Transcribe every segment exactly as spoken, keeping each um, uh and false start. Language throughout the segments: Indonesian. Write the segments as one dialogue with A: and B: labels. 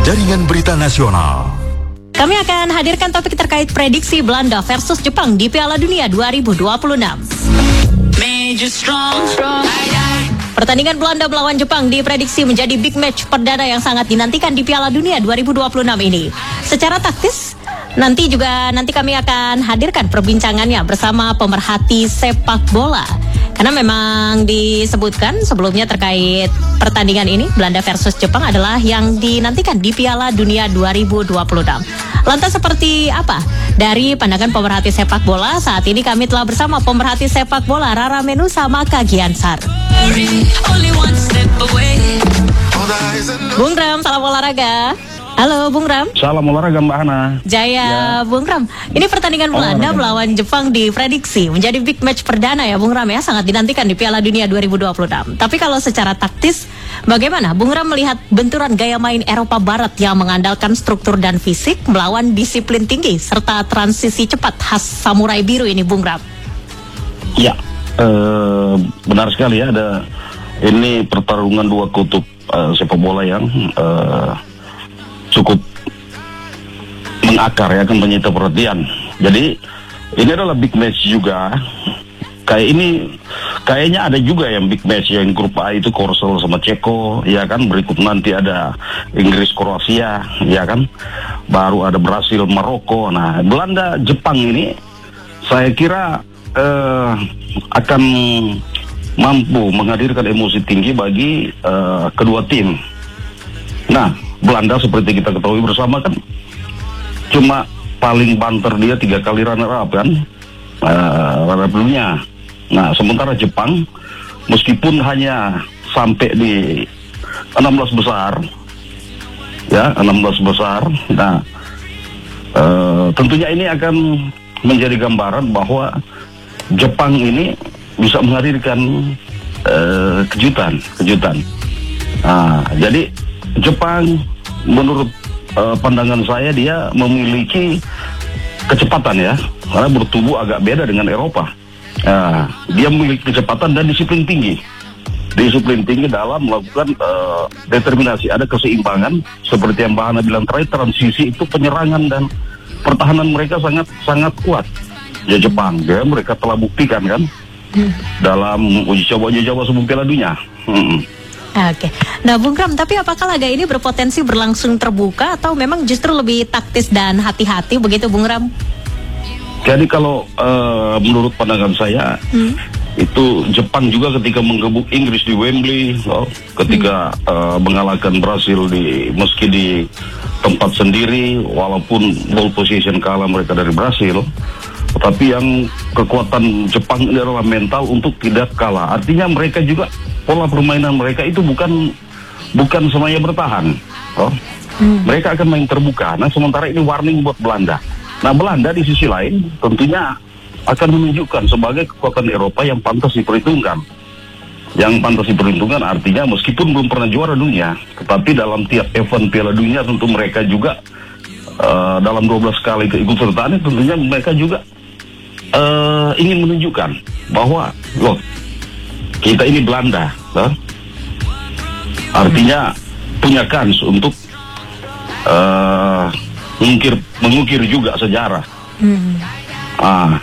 A: Jaringan Berita Nasional.
B: Kami akan hadirkan topik terkait prediksi Belanda versus Jepang di Piala Dunia dua ribu dua puluh enam. Pertandingan Belanda melawan Jepang diprediksi menjadi big match perdana yang sangat dinantikan di Piala Dunia dua ribu dua puluh enam ini. Secara taktis, nanti juga nanti kami akan hadirkan perbincangannya bersama pemerhati sepak bola. Karena memang disebutkan sebelumnya terkait pertandingan ini, Belanda versus Jepang adalah yang dinantikan di Piala Dunia dua ribu dua puluh enam. Lantas seperti apa? Dari pandangan pemerhati sepak bola, saat ini kami telah bersama pemerhati sepak bola Rara Menusa Maka Giansar. Bung Ram, salam olahraga. Halo Bung Ram.
C: Salam olahraga Mbak Hana.
B: Jaya ya. Bung Ram. Ini pertandingan Belanda oh, melawan Jepang diprediksi menjadi big match perdana ya Bung Ram ya. Sangat dinantikan di Piala Dunia dua ribu dua puluh enam. Tapi kalau secara taktis, bagaimana Bung Ram melihat benturan gaya main Eropa Barat yang mengandalkan struktur dan fisik melawan disiplin tinggi serta transisi cepat khas samurai biru ini Bung Ram?
C: Ya, eh, benar sekali ya. Ada ini pertarungan dua kutub eh, sepak bola yang eh, cukup mengakar ya, akan menyita perhatian. Jadi ini adalah big match juga. Kayak ini kayaknya ada juga yang big match yang grup A itu Korsel sama Ceko, ya kan. Berikut nanti ada Inggris Kroasia, ya kan. Baru ada Brasil Maroko. Nah, Belanda Jepang ini saya kira eh, akan mampu menghadirkan emosi tinggi bagi eh, kedua tim. Nah, Belanda seperti kita ketahui bersama kan cuma paling banter dia tiga kali runner up kan, uh, runner up dunia. Nah, sementara Jepang meskipun hanya sampai di enam belas besar ya, enam belas besar. Nah, uh, tentunya ini akan menjadi gambaran bahwa Jepang ini bisa menghadirkan uh, kejutan kejutan. Nah, jadi Jepang menurut uh, pandangan saya dia memiliki kecepatan ya, karena bertubuh agak beda dengan Eropa. Nah, dia memiliki kecepatan dan disiplin tinggi, disiplin tinggi dalam melakukan uh, determinasi. Ada keseimbangan seperti yang Mbak Hana bilang terakhir, transisi itu penyerangan dan pertahanan mereka sangat sangat kuat. Ya Jepang, ya mereka telah buktikan kan hmm. dalam uji coba uji coba sebelum Piala Dunia. Hmm.
B: Oke, nah Bung Ram, tapi apakah laga ini berpotensi berlangsung terbuka atau memang justru lebih taktis dan hati-hati begitu Bung Ram?
C: Jadi kalau uh, menurut pandangan saya, hmm. itu Jepang juga ketika menggebuk Inggris di Wembley, oh, ketika hmm. uh, mengalahkan Brasil di meski di tempat sendiri, walaupun ball position kalah mereka dari Brasil, tetapi yang kekuatan Jepang ini adalah mental untuk tidak kalah. Artinya mereka juga pola permainan mereka itu bukan bukan semuanya bertahan. Oh. Hmm. Mereka akan main terbuka. Nah, sementara ini warning buat Belanda. Nah, Belanda di sisi lain tentunya akan menunjukkan sebagai kekuatan Eropa yang pantas diperhitungkan. Yang pantas diperhitungkan artinya meskipun belum pernah juara dunia, tetapi dalam tiap event Piala Dunia tentu mereka juga uh, dalam dua belas kali keikutsertaan tentunya mereka juga uh, ingin menunjukkan bahwa loh, kita ini Belanda, huh? Artinya punya kans untuk uh, mengukir, mengukir juga sejarah. Hmm. Ah,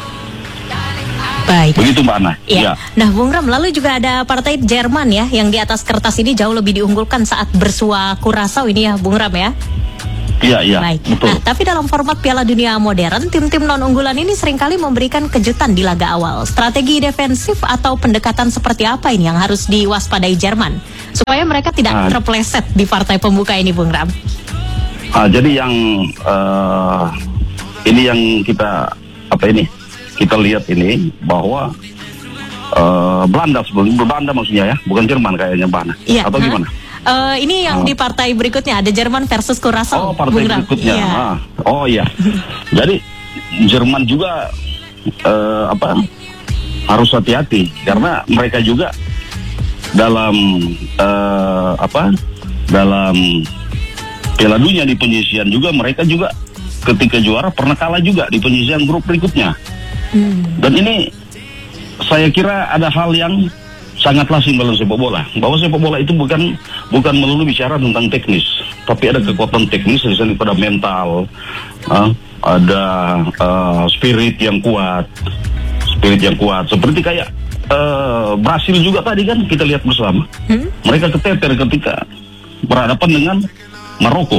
B: baik.
C: Begitu Mbak Ana.
B: Ya. Ya. Nah, Bung Ram, lalu juga ada partai Jerman ya, yang di atas kertas ini jauh lebih diunggulkan saat bersua Kurasau ini ya, Bung Ram ya.
C: Iya, iya.
B: Baik.
C: Betul.
B: Nah, tapi dalam format Piala Dunia modern, tim-tim non-unggulan ini seringkali memberikan kejutan di laga awal. Strategi defensif atau pendekatan seperti apa ini yang harus diwaspadai Jerman supaya mereka tidak nah, terpleset di partai pembuka ini, Bung Ram?
C: Ah, jadi yang uh, ini yang kita apa ini kita lihat ini bahwa uh, Belanda sebelum Belanda maksudnya ya, bukan Jerman kayaknya Mbak Ana.
B: Iya,
C: atau
B: nah,
C: gimana?
B: Uh, ini yang oh. di partai berikutnya ada Jerman versus Kurasau.
C: Oh, partai berikutnya.
B: Iya.
C: Ah. Oh iya. Jadi Jerman juga uh, apa harus hati-hati karena mereka juga dalam uh, apa dalam Piala Dunia di penyisian juga mereka juga ketika juara pernah kalah juga di penyisian grup berikutnya. Hmm. Dan ini saya kira ada hal yang sangatlah simbol sepak bola. Bahwa sepak bola itu bukan bukan melulu bicara tentang teknis, tapi ada kekuatan teknis di sana pada mental, uh, ada uh, spirit yang kuat, spirit yang kuat. Seperti kayak uh, Brasil juga tadi kan kita lihat bersama, hmm? mereka keteter ketika berhadapan dengan Maroko.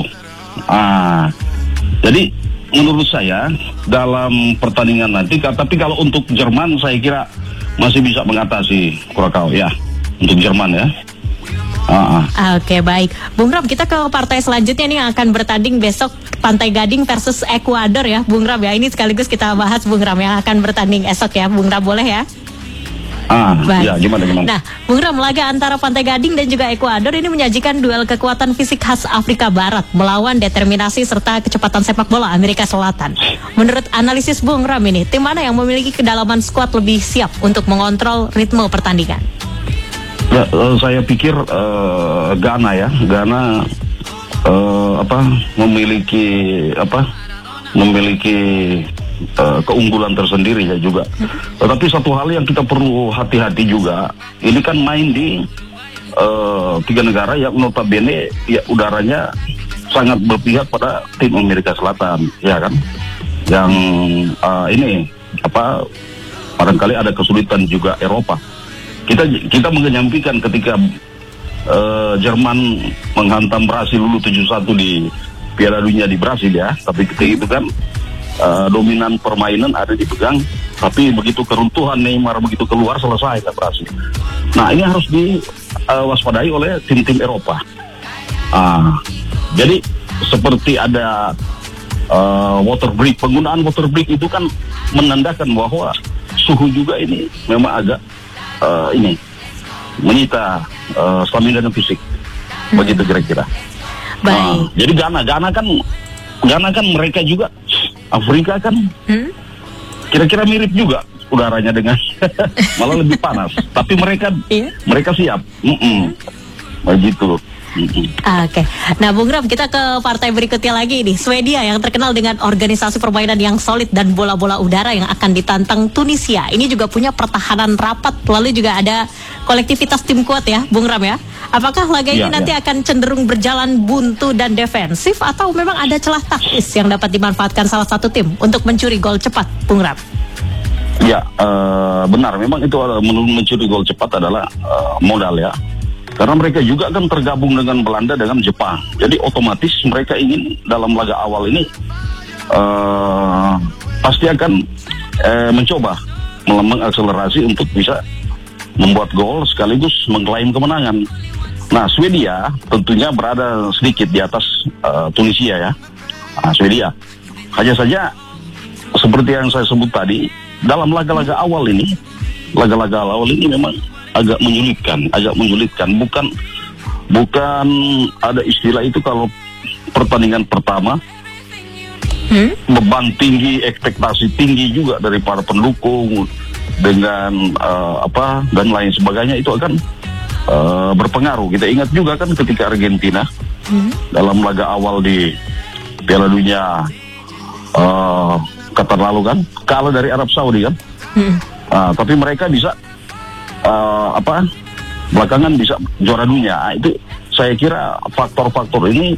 C: Ah, jadi menurut saya dalam pertandingan nanti, tapi kalau untuk Jerman saya kira masih bisa mengatasi Kurakau ya, untuk Jerman ya. Uh-uh.
B: Oke, baik, Bung Ram, kita ke partai selanjutnya nih yang akan bertanding besok, Pantai Gading versus Ekuador ya, Bung Ram ya. Ini sekaligus kita bahas Bung Ram yang akan bertanding esok ya, Bung Ram, boleh ya?
C: Ah, ya, gimana gimana.
B: Nah, Bung Ram, laga antara Pantai Gading dan juga Ekuador ini menyajikan duel kekuatan fisik khas Afrika Barat melawan determinasi serta kecepatan sepak bola Amerika Selatan. Menurut analisis Bung Ram ini, tim mana yang memiliki kedalaman skuad lebih siap untuk mengontrol ritme pertandingan?
C: Ya, uh, saya pikir uh, Ghana ya, Ghana uh, apa memiliki apa memiliki Uh, keunggulan tersendiri ya juga. Tetapi satu hal yang kita perlu hati-hati juga, ini kan main di uh, tiga negara yang notabene ya udaranya sangat berpihak pada tim Amerika Selatan, ya kan? Yang uh, ini apa barangkali ada kesulitan juga Eropa. Kita kita mengenyampingkan ketika uh, Jerman menghantam Brasil dulu tujuh satu di Piala Dunia di Brasil ya, tapi ketika itu kan Uh, dominan permainan ada dipegang, tapi begitu keruntuhan Neymar begitu keluar selesai kan Brasil. Nah, ini harus diwaspadai uh, oleh tim-tim Eropa. Uh, jadi seperti ada uh, water break, penggunaan water break itu kan menandakan bahwa suhu juga ini memang agak uh, ini menyita uh, stamina dan fisik, hmm. begitu kira-kira.
B: Baik.
C: Uh, jadi Ghana, Ghana kan, Ghana kan mereka juga Afrika kan hmm? kira-kira mirip juga udaranya dengan malah lebih panas, tapi mereka yeah. mereka siap, mm-mm. begitu. Mm-mm.
B: Oke, okay. Nah Bung Ram, kita ke partai berikutnya lagi nih, Swedia yang terkenal dengan organisasi permainan yang solid dan bola-bola udara yang akan ditantang Tunisia. Ini juga punya pertahanan rapat, lalu juga ada kolektivitas tim kuat ya, Bung Ram ya. Apakah laga ini ya, nanti ya. akan cenderung berjalan buntu dan defensif, atau memang ada celah taktis yang dapat dimanfaatkan salah satu tim untuk mencuri gol cepat, Bung Ram?
C: Ya, uh, benar. Memang itu uh, mencuri gol cepat adalah uh, modal ya. Karena mereka juga kan tergabung dengan Belanda, dengan Jepang. Jadi otomatis mereka ingin dalam laga awal ini uh, pasti akan uh, mencoba mengakselerasi untuk bisa membuat gol sekaligus mengklaim kemenangan. Nah, Swedia tentunya berada sedikit di atas uh, Tunisia ya. Nah, Swedia. Hanya saja seperti yang saya sebut tadi, dalam laga-laga awal ini, laga-laga awal ini memang agak menyulitkan, agak menyulitkan. Bukan bukan ada istilah itu kalau pertandingan pertama hmm? beban tinggi, ekspektasi tinggi juga dari para pendukung dengan uh, apa dan lain sebagainya, itu akan Uh, berpengaruh. Kita ingat juga kan ketika Argentina hmm. dalam laga awal di Piala Dunia uh, Qatar lalu kan kalah dari Arab Saudi kan, hmm. uh, tapi mereka bisa uh, apa belakangan bisa juara dunia. Nah, itu saya kira faktor-faktor ini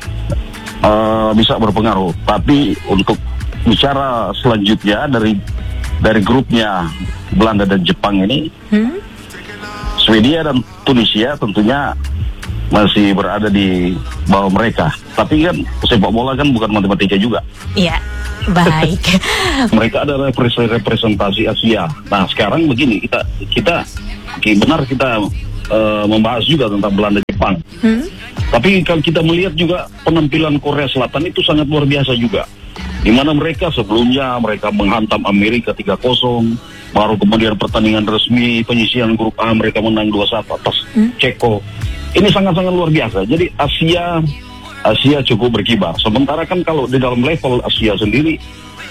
C: uh, bisa berpengaruh. Tapi untuk bicara selanjutnya dari dari grupnya Belanda dan Jepang ini, hmm. Swedia dan Tunisia tentunya masih berada di bawah mereka. Tapi kan sepak bola kan bukan matematika juga.
B: Iya, baik.
C: Mereka adalah representasi Asia. Nah sekarang begini, kita kita benar kita uh, membahas juga tentang Belanda Jepang. Hmm? Tapi kalau kita melihat juga penampilan Korea Selatan itu sangat luar biasa juga. Di mana mereka sebelumnya mereka menghantam Amerika tiga kosong. Baru kemudian pertandingan resmi penyisian grup A mereka menang dua satu atas hmm? Ceko. Ini sangat-sangat luar biasa. Jadi Asia Asia cukup berkibar. Sementara kan kalau di dalam level Asia sendiri,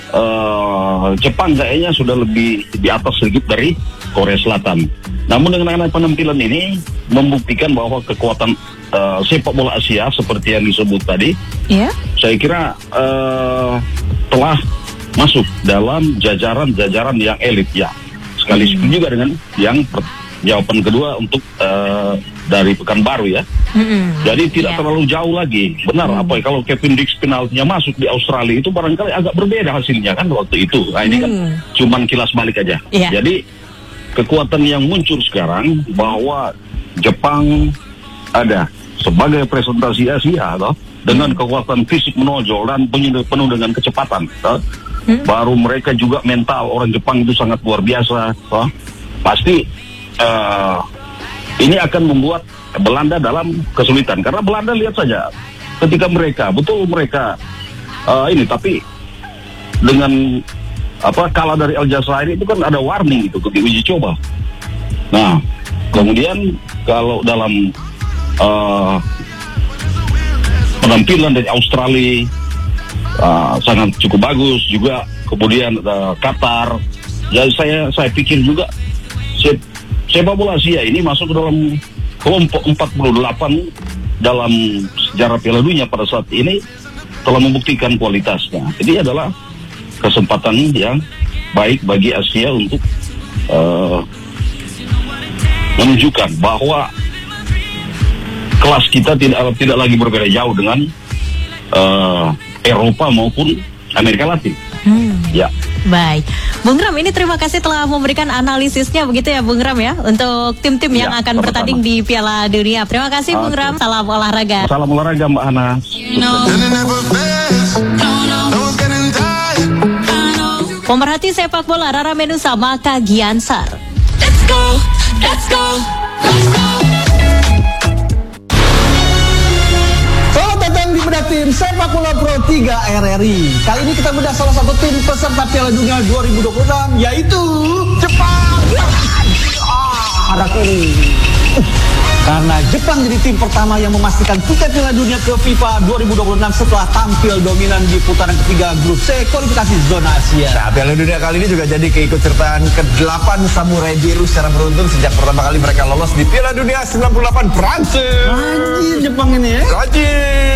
C: uh, Jepang kayaknya sudah lebih di atas sedikit dari Korea Selatan. Namun dengan penampilan ini membuktikan bahwa kekuatan uh, sepak bola Asia seperti yang disebut tadi, yeah. saya kira uh, telah masuk dalam jajaran-jajaran yang elit ya. Sekaligus hmm. juga dengan yang per, jawaban kedua untuk uh, dari Pekanbaru ya.
B: Mm-hmm.
C: Jadi tidak
B: yeah.
C: terlalu jauh lagi. Benar mm. apa ya, kalau Kevin Dix penaltinya masuk di Australia itu barangkali agak berbeda hasilnya kan waktu itu. Nah ini mm. kan cuman kilas balik aja. Yeah. Jadi kekuatan yang muncul sekarang bahwa Jepang ada sebagai presentasi Asia toh, dengan kekuatan fisik menonjol dan penuh, penuh dengan kecepatan toh. Hmm? Baru mereka juga mental orang Jepang itu sangat luar biasa toh. Pasti uh, ini akan membuat Belanda dalam kesulitan karena Belanda lihat saja ketika mereka betul mereka uh, ini tapi dengan apa kalah dari Aljazair itu kan ada warning itu ketika uji coba. Nah kemudian kalau dalam uh, penampilan dari Australia uh, sangat cukup bagus juga, kemudian uh, Qatar. Jadi saya saya pikir juga se sepak bola Asia ini masuk ke dalam kelompok empat puluh delapan dalam sejarah Piala Dunia pada saat ini telah membuktikan kualitasnya. Jadi adalah kesempatan yang baik bagi Asia untuk uh, menunjukkan bahwa kelas kita tidak tidak lagi berbeda jauh dengan uh, Eropa maupun Amerika Latin.
B: Hmm.
C: Ya.
B: Baik, Bung Ram, ini terima kasih telah memberikan analisisnya begitu ya, Bung Ram ya, untuk tim-tim yang
C: ya,
B: akan sama-sama bertanding di Piala Dunia. Terima kasih, Bung Ram. Salam olahraga.
C: Salam olahraga, Mbak Hana.
B: Pemerhati sepak bola Rara Menusa Maka Giansar. Let's go, let's go, let's go.
D: Di bedah tim sepak bola Pro tiga R R I. Kali ini kita bedah salah satu tim peserta Piala Dunia dua ribu dua puluh enam, yaitu Jepang. Ah, harap ini. Karena Jepang jadi tim pertama yang memastikan tiket Piala Dunia ke FIFA dua ribu dua puluh enam setelah tampil dominan di putaran ketiga grup C kualifikasi zona Asia.
E: Nah, Piala Dunia kali ini juga jadi keikutsertaan kedelapan samurai biru secara beruntun sejak pertama kali mereka lolos di Piala Dunia sembilan puluh delapan Prancis.
D: Rajin Jepang ini ya.
E: Rajin.